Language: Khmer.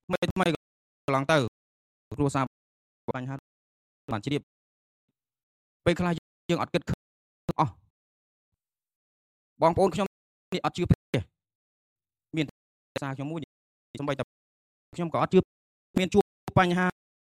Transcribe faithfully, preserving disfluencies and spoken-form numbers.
ថ្មីថ្មីកន្លងទៅគ្រួសារបញ្ហាបានជ្រាបពេលខ្លះយើងអត់គិតឃើញអស់បងប្អូនខ្ញុំនេះអត់ជឿព្រះមានសារខ្ញុំមួយសំបីតែខ្ញុំក៏អត់ជឿមានជួបបញ្ហា